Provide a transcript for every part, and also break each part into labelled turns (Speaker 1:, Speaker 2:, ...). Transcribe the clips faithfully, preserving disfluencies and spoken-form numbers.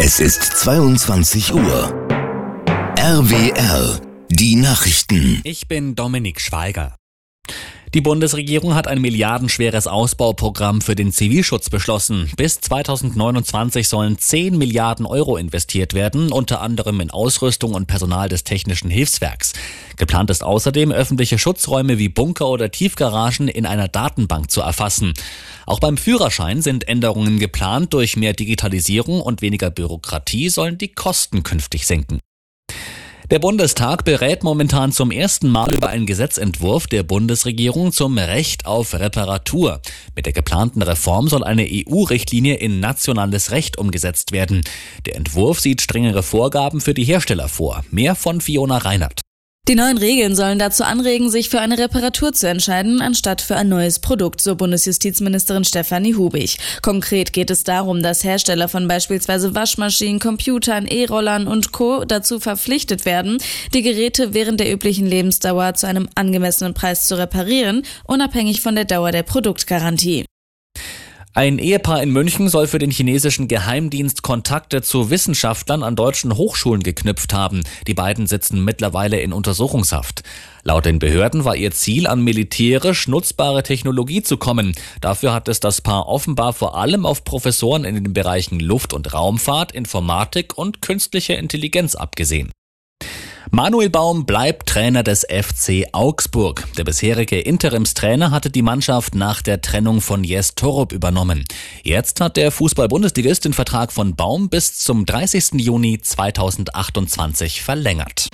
Speaker 1: Es ist zweiundzwanzig Uhr. R W R, die Nachrichten.
Speaker 2: Ich bin Dominik Schweiger. Die Bundesregierung hat ein milliardenschweres Ausbauprogramm für den Zivilschutz beschlossen. Bis zweitausendneunundzwanzig sollen zehn Milliarden Euro investiert werden, unter anderem in Ausrüstung und Personal des Technischen Hilfswerks. Geplant ist außerdem, öffentliche Schutzräume wie Bunker oder Tiefgaragen in einer Datenbank zu erfassen. Auch beim Führerschein sind Änderungen geplant. Durch mehr Digitalisierung und weniger Bürokratie sollen die Kosten künftig sinken. Der Bundestag berät momentan zum ersten Mal über einen Gesetzentwurf der Bundesregierung zum Recht auf Reparatur. Mit der geplanten Reform soll eine E U-Richtlinie in nationales Recht umgesetzt werden. Der Entwurf sieht strengere Vorgaben für die Hersteller vor. Mehr von Fiona Reinert.
Speaker 3: Die neuen Regeln sollen dazu anregen, sich für eine Reparatur zu entscheiden, anstatt für ein neues Produkt, so Bundesjustizministerin Stefanie Hubig. Konkret geht es darum, dass Hersteller von beispielsweise Waschmaschinen, Computern, E-Rollern und Co. dazu verpflichtet werden, die Geräte während der üblichen Lebensdauer zu einem angemessenen Preis zu reparieren, unabhängig von der Dauer der Produktgarantie.
Speaker 2: Ein Ehepaar in München soll für den chinesischen Geheimdienst Kontakte zu Wissenschaftlern an deutschen Hochschulen geknüpft haben. Die beiden sitzen mittlerweile in Untersuchungshaft. Laut den Behörden war ihr Ziel, an militärisch nutzbare Technologie zu kommen. Dafür hat es das Paar offenbar vor allem auf Professoren in den Bereichen Luft- und Raumfahrt, Informatik und künstliche Intelligenz abgesehen. Manuel Baum bleibt Trainer des F C Augsburg. Der bisherige Interimstrainer hatte die Mannschaft nach der Trennung von Jes Torup übernommen. Jetzt hat der Fußball-Bundesligist den Vertrag von Baum bis zum dreißigsten Juni zweitausendachtundzwanzig verlängert.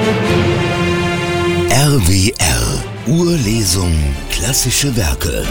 Speaker 1: R W R, Urlesung, klassische Werke.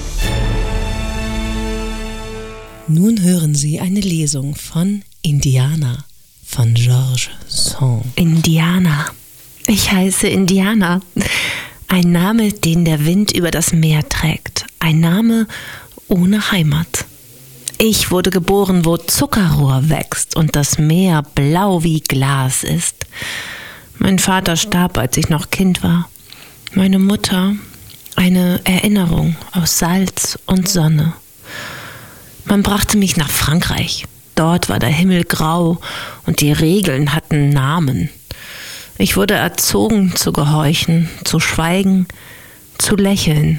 Speaker 4: Nun hören Sie eine Lesung von Indiana von Georges Sand.
Speaker 5: Indiana. Ich heiße Indiana. Ein Name, den der Wind über das Meer trägt. Ein Name ohne Heimat. Ich wurde geboren, wo Zuckerrohr wächst und das Meer blau wie Glas ist. Mein Vater starb, als ich noch Kind war. Meine Mutter, eine Erinnerung aus Salz und Sonne. Man brachte mich nach Frankreich. Dort war der Himmel grau und die Regeln hatten Namen. Ich wurde erzogen zu gehorchen, zu schweigen, zu lächeln.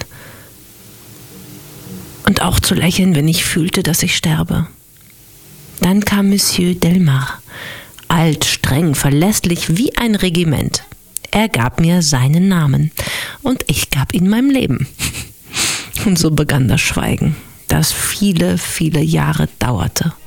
Speaker 5: Und auch zu lächeln, wenn ich fühlte, dass ich sterbe. Dann kam Monsieur Delmar, alt, streng, verlässlich wie ein Regiment. Er gab mir seinen Namen und ich gab ihm mein Leben. Und so begann das Schweigen, das viele, viele Jahre dauerte.